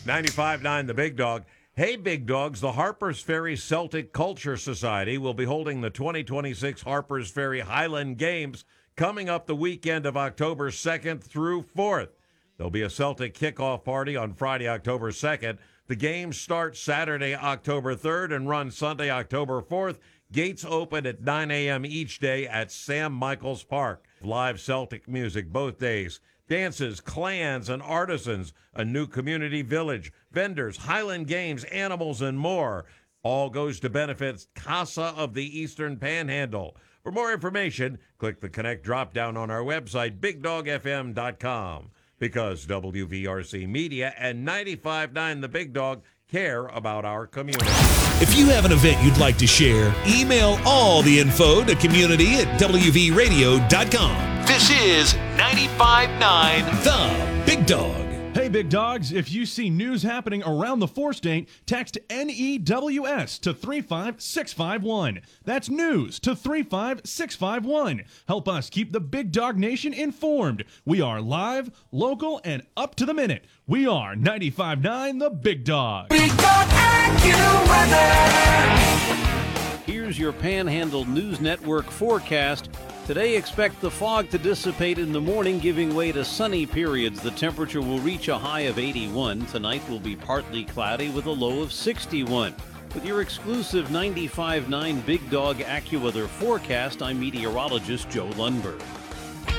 95.9 The Big Dog. Hey, Big Dogs, the Harpers Ferry Celtic Culture Society will be holding the 2026 Harpers Ferry Highland Games coming up the weekend of October 2nd through 4th. There'll be a Celtic kickoff party on Friday, October 2nd. The games start Saturday, October 3rd and run Sunday, October 4th. Gates open at 9 a.m. each day at Sam Michaels Park. Live Celtic music both days. Dances, clans, and artisans, a new community village, vendors, Highland Games, animals, and more. All goes to benefit Casa of the Eastern Panhandle. For more information, click the Connect drop-down on our website, BigDogFM.com. Because WVRC Media and 95.9 The Big Dog care about our community. If you have an event you'd like to share, email all the info to community@WVRadio.com. This is 95.9 The Big Dog. Hey, Big Dogs, if you see news happening around the four-state, text NEWS to 35651. That's news to 35651. Help us keep the Big Dog Nation informed. We are live, local, and up to the minute. We are 95.9 The Big Dog. Big Dog AccuWeather. Here's your Panhandle News Network forecast. Today, expect the fog to dissipate in the morning, giving way to sunny periods. The temperature will reach a high of 81. Tonight will be partly cloudy with a low of 61. With your exclusive 95.9 Big Dog AccuWeather forecast, I'm meteorologist Joe Lundberg.